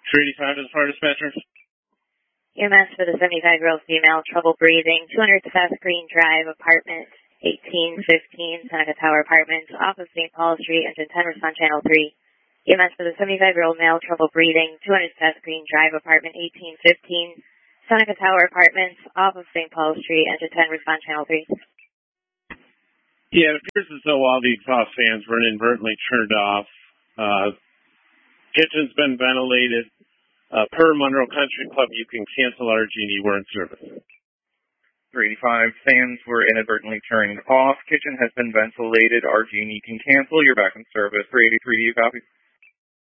385 to the fire dispatcher. EMS for the 75-year-old female, trouble breathing, 200 South Green Drive, apartment 1815, Seneca Tower Apartments, off of St. Paul Street, engine 10, respond channel 3. EMS for the 75-year-old male, trouble breathing, 200 South Green Drive, apartment 1815, Seneca Tower Apartments, off of St. Paul Street, engine 10, respond channel 3. Yeah, it appears as though all the exhaust fans were inadvertently turned off. Kitchen's been ventilated. Per Monroe Country Club, you can cancel RG&E. We're in service. 385, fans were inadvertently turned off. Kitchen has been ventilated. RG&E can cancel. You're back in service. 383, do you copy?